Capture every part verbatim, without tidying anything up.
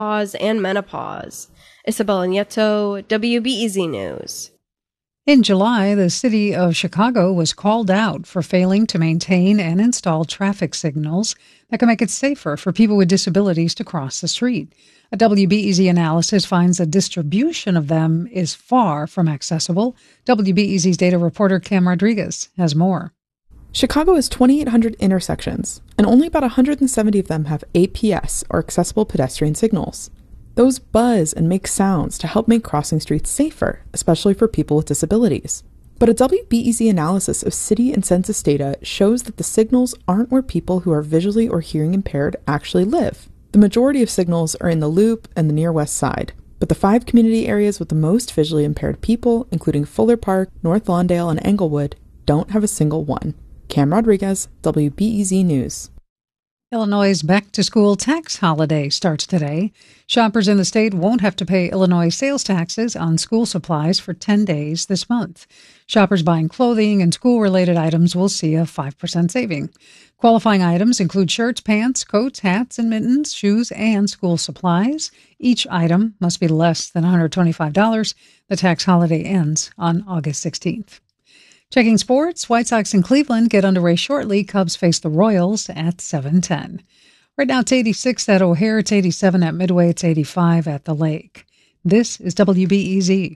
pause and menopause. Isabella Nieto, W B E Z News. In July, the city of Chicago was called out for failing to maintain and install traffic signals that can make it safer for people with disabilities to cross the street. A W B E Z analysis finds the distribution of them is far from accessible. W B E Z's data reporter Cam Rodriguez has more. Chicago has twenty-eight hundred intersections, and only about one hundred seventy of them have A P S, or accessible pedestrian signals. Those buzz and make sounds to help make crossing streets safer, especially for people with disabilities. But a W B E Z analysis of city and census data shows that the signals aren't where people who are visually or hearing impaired actually live. The majority of signals are in the Loop and the Near West Side, but the five community areas with the most visually impaired people, including Fuller Park, North Lawndale, and Englewood, don't have a single one. Cam Rodriguez, W B E Z News. Illinois' back-to-school tax holiday starts today. Shoppers in the state won't have to pay Illinois sales taxes on school supplies for ten days this month. Shoppers buying clothing and school-related items will see a five percent saving. Qualifying items include shirts, pants, coats, hats, and mittens, shoes, and school supplies. Each item must be less than one hundred twenty-five dollars. The tax holiday ends on August sixteenth. Checking sports, White Sox in Cleveland get underway shortly. Cubs face the Royals at seven ten. Right now it's eighty-six at O'Hare, it's eighty-seven at Midway, it's eighty-five at the Lake. This is W B E Z.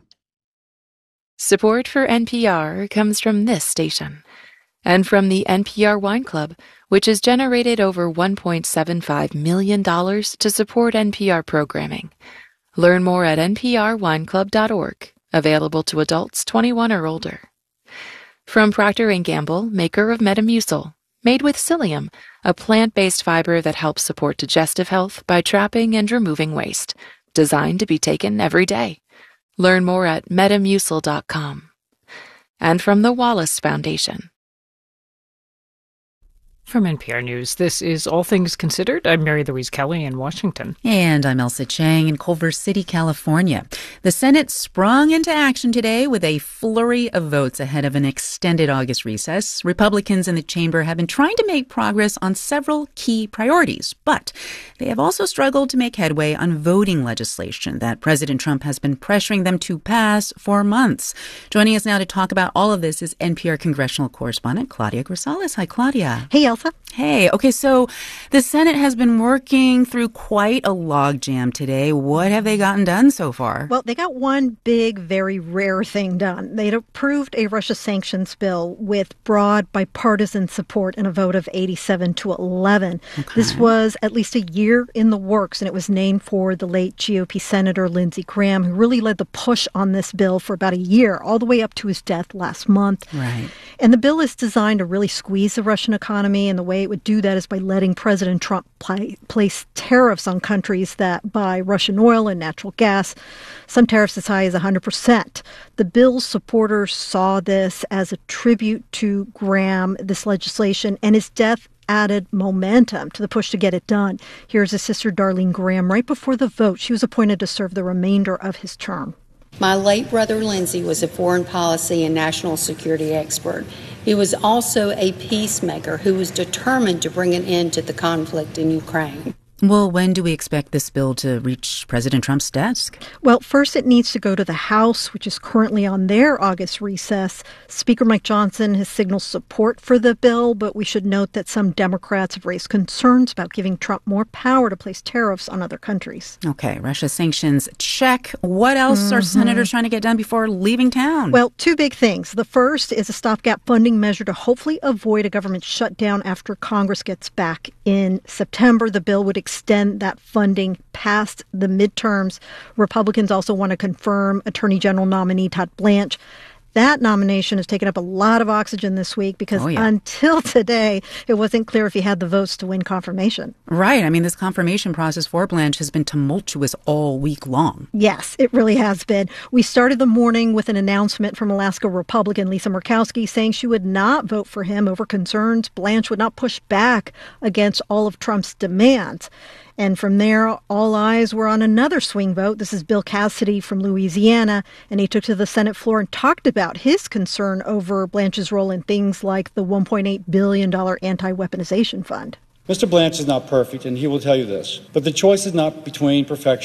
Support for N P R comes from this station and from the N P R Wine Club, which has generated over one point seven five million dollars to support N P R programming. Learn more at n p r wine club dot org, available to adults twenty-one or older. From Procter and Gamble, maker of Metamucil, made with psyllium, a plant-based fiber that helps support digestive health by trapping and removing waste, designed to be taken every day. Learn more at metamucil dot com. And from the Wallace Foundation. From N P R News, this is All Things Considered. I'm Mary Louise Kelly in Washington. And I'm Elsa Chang in Culver City, California. The Senate sprung into action today with a flurry of votes ahead of an extended August recess. Republicans in the chamber have been trying to make progress on several key priorities, but they have also struggled to make headway on voting legislation that President Trump has been pressuring them to pass for months. Joining us now to talk about all of this is N P R congressional correspondent Claudia Grisales. Hi, Claudia. Hey, Elsa. Hey, okay, so the Senate has been working through quite a logjam today. What have they gotten done so far? Well, they got one big, very rare thing done. They'd approved a Russia sanctions bill with broad bipartisan support in a vote of eighty-seven to eleven. Okay. This was at least a year in the works, and it was named for the late G O P Senator Lindsey Graham, who really led the push on this bill for about a year, all the way up to his death last month. Right. And the bill is designed to really squeeze the Russian economy, and the way it would do that is by letting President Trump play, place tariffs on countries that buy Russian oil and natural gas, some tariffs as high as one hundred percent. The bill's supporters saw this as a tribute to Graham, this legislation, and his death added momentum to the push to get it done. Here's his sister, Darlene Graham, right before the vote. She was appointed to serve the remainder of his term. My late brother Lindsey was a foreign policy and national security expert. He was also a peacemaker who was determined to bring an end to the conflict in Ukraine. Well, when do we expect this bill to reach President Trump's desk? Well, first it needs to go to the House, which is currently on their August recess. Speaker Mike Johnson has signaled support for the bill, but we should note that some Democrats have raised concerns about giving Trump more power to place tariffs on other countries. Okay, Russia sanctions, check. What else mm-hmm. are senators trying to get done before leaving town? Well, two big things. The first is a stopgap funding measure to hopefully avoid a government shutdown after Congress gets back in September. The bill would extend that funding past the midterms. Republicans also want to confirm Attorney General nominee Todd Blanche. That nomination has taken up a lot of oxygen this week because oh, yeah. until today, it wasn't clear if he had the votes to win confirmation. Right. I mean, this confirmation process for Blanche has been tumultuous all week long. Yes, it really has been. We started the morning with an announcement from Alaska Republican Lisa Murkowski saying she would not vote for him over concerns Blanche would not push back against all of Trump's demands. And from there, all eyes were on another swing vote. This is Bill Cassidy from Louisiana, and he took to the Senate floor and talked about his concern over Blanche's role in things like the one point eight billion dollars anti-weaponization fund. Mister Blanche is not perfect, and he will tell you this. But the choice is not between perfection